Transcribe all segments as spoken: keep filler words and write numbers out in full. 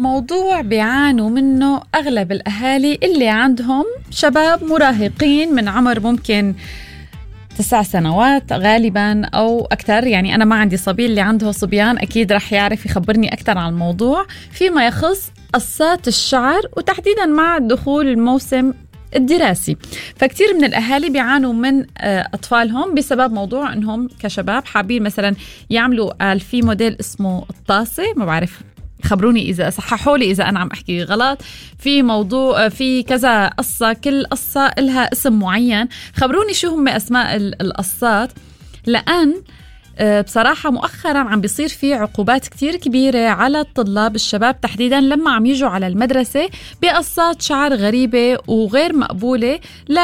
موضوع بيعانوا منه أغلب الأهالي اللي عندهم شباب مراهقين من عمر ممكن تسع سنوات غالبا أو أكثر. يعني أنا ما عندي صبي، اللي عنده صبيان أكيد رح يعرف يخبرني أكثر عن الموضوع فيما يخص قصات الشعر، وتحديدا مع دخول الموسم الدراسي. فكتير من الأهالي بيعانوا من أطفالهم بسبب موضوع أنهم كشباب حابين مثلا يعملوا في موديل اسمه الطاسة، ما بعرف، خبروني إذا صححوا لي إذا أنا عم أحكي غلط. في موضوع في كذا قصة، كل قصة لها اسم معين، خبروني شو هم أسماء القصات، لأن بصراحة مؤخرا عم بيصير في عقوبات كتير كبيرة على الطلاب الشباب تحديدا لما عم يجوا على المدرسة بقصات شعر غريبة وغير مقبولة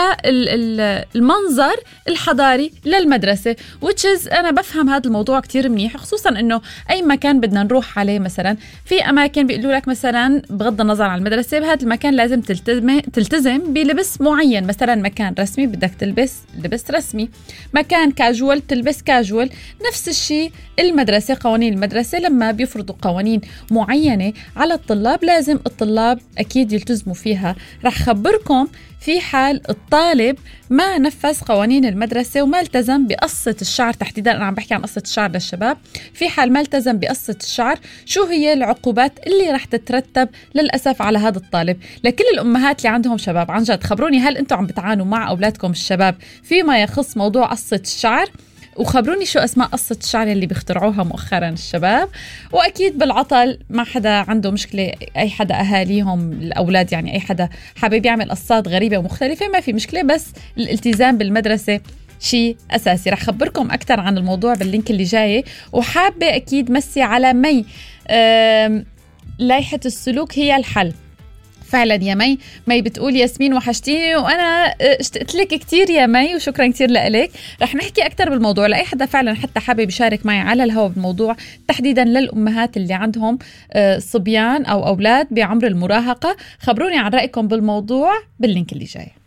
للمنظر الحضاري للمدرسة. which is أنا بفهم هذا الموضوع كتير منيح، خصوصا إنه أي مكان بدنا نروح عليه مثلا، في أماكن بيقولوا لك مثلا بغض النظر عن المدرسة بهذا المكان لازم تلتزم تلتزم بلبس معين، مثلا مكان رسمي بدك تلبس لبس رسمي، مكان كاجوال تلبس كاجوال. نفس الشيء المدرسة، قوانين المدرسة لما بيفرضوا قوانين معينة على الطلاب لازم الطلاب أكيد يلتزموا فيها. رح خبركم في حال الطالب ما نفذ قوانين المدرسة وما التزم بقصة الشعر تحديدا، أنا عم بحكي عن قصة الشعر للشباب، في حال ما التزم بقصة الشعر شو هي العقوبات اللي رح تترتب للأسف على هذا الطالب. لكل الأمهات اللي عندهم شباب عن جد خبروني، هل أنتم عم بتعانوا مع أولادكم الشباب فيما يخص موضوع قصة الشعر؟ وخبروني شو أسماء قصة الشعر اللي بيخترعوها مؤخرا الشباب. وأكيد بالعطل ما حدا عنده مشكلة، أي حدا أهاليهم الأولاد يعني أي حدا حابب يعمل قصات غريبة ومختلفة ما في مشكلة، بس الالتزام بالمدرسة شيء أساسي. رح خبركم أكتر عن الموضوع باللينك اللي جاي. وحابة أكيد مسي على مي، لايحة السلوك هي الحل. فعلا يا مي، مي بتقول ياسمين وحشتيني، وأنا اشتقت لك كتير يا مي وشكرا كتير لك. رح نحكي أكتر بالموضوع لأي حدا فعلا حتى حابب يشارك معي على الهواء بالموضوع، تحديدا للأمهات اللي عندهم صبيان أو أولاد بعمر المراهقة. خبروني عن رأيكم بالموضوع باللينك اللي جاي.